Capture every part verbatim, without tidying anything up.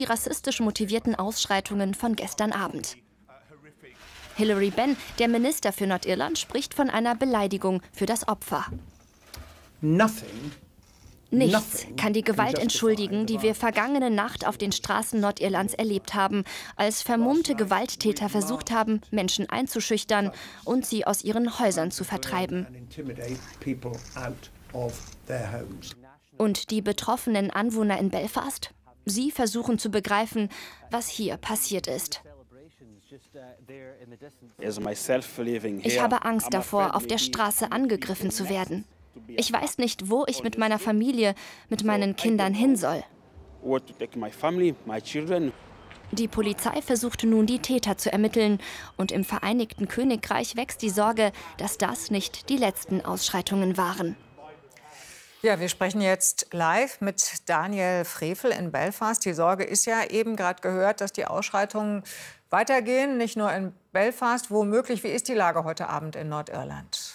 Die rassistisch motivierten Ausschreitungen von gestern Abend. Hilary Benn, der Minister für Nordirland, spricht von einer Beleidigung für das Opfer. Nichts kann die Gewalt entschuldigen, die wir vergangene Nacht auf den Straßen Nordirlands erlebt haben, als vermummte Gewalttäter versucht haben, Menschen einzuschüchtern und sie aus ihren Häusern zu vertreiben. Und die betroffenen Anwohner in Belfast? Sie versuchen zu begreifen, was hier passiert ist. Ich habe Angst davor, auf der Straße angegriffen zu werden. Ich weiß nicht, wo ich mit meiner Familie, mit meinen Kindern hin soll. Die Polizei versucht nun, die Täter zu ermitteln. Und im Vereinigten Königreich wächst die Sorge, dass das nicht die letzten Ausschreitungen waren. Ja, wir sprechen jetzt live mit Daniel Frevel in Belfast. Die Sorge ist ja eben gerade gehört, dass die Ausschreitungen weitergehen, nicht nur in Belfast. Womöglich, wie ist die Lage heute Abend in Nordirland?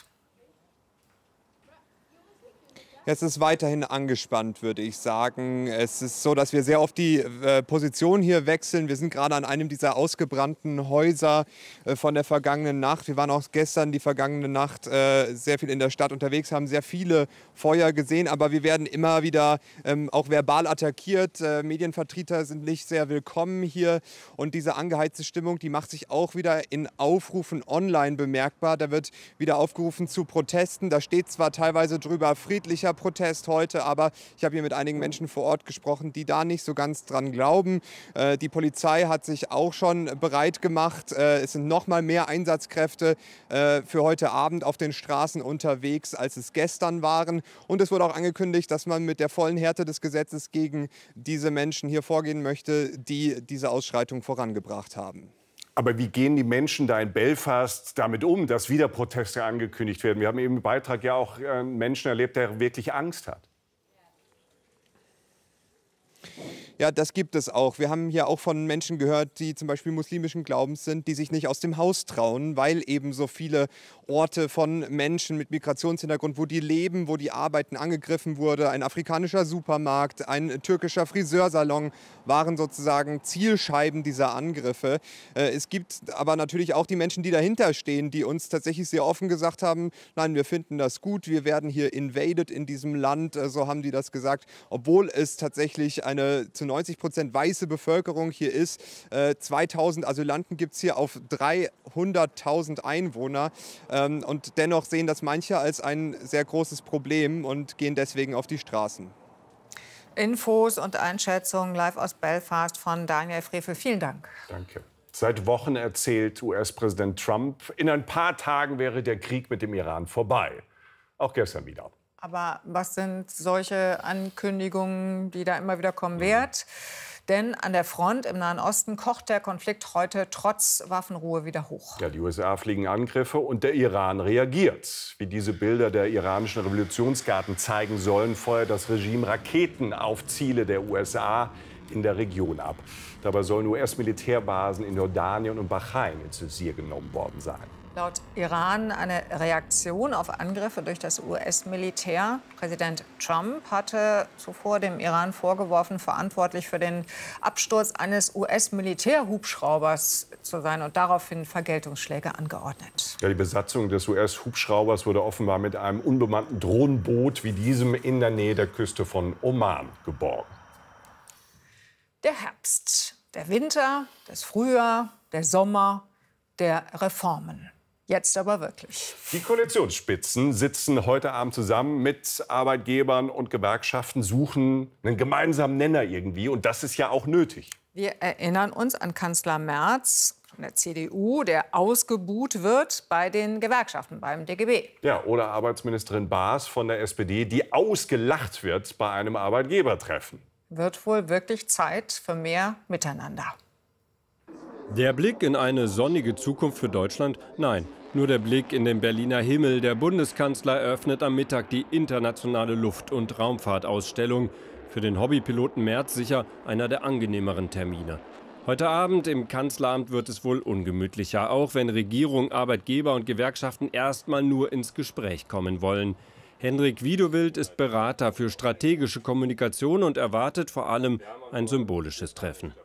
Es ist weiterhin angespannt, würde ich sagen. Es ist so, dass wir sehr oft die äh, Position hier wechseln. Wir sind gerade an einem dieser ausgebrannten Häuser äh, von der vergangenen Nacht. Wir waren auch gestern die vergangene Nacht äh, sehr viel in der Stadt unterwegs, haben sehr viele Feuer gesehen. Aber wir werden immer wieder ähm, auch verbal attackiert. Äh, Medienvertreter sind nicht sehr willkommen hier. Und diese angeheizte Stimmung, die macht sich auch wieder in Aufrufen online bemerkbar. Da wird wieder aufgerufen zu Protesten. Da steht zwar teilweise drüber friedlicher Protest heute, aber ich habe hier mit einigen Menschen vor Ort gesprochen, die da nicht so ganz dran glauben. Äh, die Polizei hat sich auch schon bereit gemacht. Äh, es sind noch mal mehr Einsatzkräfte äh, für heute Abend auf den Straßen unterwegs, als es gestern waren. Und es wurde auch angekündigt, dass man mit der vollen Härte des Gesetzes gegen diese Menschen hier vorgehen möchte, die diese Ausschreitung vorangebracht haben. Aber wie gehen die Menschen da in Belfast damit um, dass wieder Proteste angekündigt werden? Wir haben eben im Beitrag ja auch einen Menschen erlebt, der wirklich Angst hat. Ja, das gibt es auch. Wir haben hier auch von Menschen gehört, die zum Beispiel muslimischen Glaubens sind, die sich nicht aus dem Haus trauen, weil eben so viele Orte von Menschen mit Migrationshintergrund, wo die leben, wo die arbeiten, angegriffen wurde. Ein afrikanischer Supermarkt, ein türkischer Friseursalon waren sozusagen Zielscheiben dieser Angriffe. Es gibt aber natürlich auch die Menschen, die dahinter stehen, die uns tatsächlich sehr offen gesagt haben, nein, wir finden das gut, wir werden hier invaded in diesem Land, so haben die das gesagt, obwohl es tatsächlich eine zu neunzig Prozent weiße Bevölkerung hier ist. Äh, zweitausend Asylanten gibt es hier auf dreihunderttausend Einwohner. Ähm, und dennoch sehen das manche als ein sehr großes Problem und gehen deswegen auf die Straßen. Infos und Einschätzungen live aus Belfast von Daniel Frevel. Vielen Dank. Danke. Seit Wochen erzählt U S-Präsident Trump, in ein paar Tagen wäre der Krieg mit dem Iran vorbei. Auch gestern wieder. Aber was sind solche Ankündigungen, die da immer wieder kommen, wert? Denn an der Front im Nahen Osten kocht der Konflikt heute trotz Waffenruhe wieder hoch. Ja, die U S A fliegen Angriffe und der Iran reagiert. Wie diese Bilder der iranischen Revolutionsgarden zeigen sollen, feuert das Regime Raketen auf Ziele der U S A in der Region ab. Dabei sollen U S-Militärbasen in Jordanien und Bahrain ins Visier genommen worden sein. Laut Iran eine Reaktion auf Angriffe durch das U S-Militär. Präsident Trump hatte zuvor dem Iran vorgeworfen, verantwortlich für den Absturz eines U S-Militärhubschraubers zu sein und daraufhin Vergeltungsschläge angeordnet. Ja, die Besatzung des U S-Hubschraubers wurde offenbar mit einem unbemannten Drohnenboot wie diesem in der Nähe der Küste von Oman geborgen. Der Herbst, der Winter, das Frühjahr, der Sommer, der Reformen. Jetzt aber wirklich. Die Koalitionsspitzen sitzen heute Abend zusammen mit Arbeitgebern und Gewerkschaften, suchen einen gemeinsamen Nenner irgendwie. Und das ist ja auch nötig. Wir erinnern uns an Kanzler Merz von der C D U, der ausgebuht wird bei den Gewerkschaften, beim D G B. Ja, oder Arbeitsministerin Baas von der S P D, die ausgelacht wird bei einem Arbeitgebertreffen. Wird wohl wirklich Zeit für mehr Miteinander. Der Blick in eine sonnige Zukunft für Deutschland? Nein, nur der Blick in den Berliner Himmel. Der Bundeskanzler eröffnet am Mittag die internationale Luft- und Raumfahrtausstellung. Für den Hobbypiloten Merz sicher einer der angenehmeren Termine. Heute Abend im Kanzleramt wird es wohl ungemütlicher, auch wenn Regierung, Arbeitgeber und Gewerkschaften erstmal nur ins Gespräch kommen wollen. Hendrik Wiedowild ist Berater für strategische Kommunikation und erwartet vor allem ein symbolisches Treffen.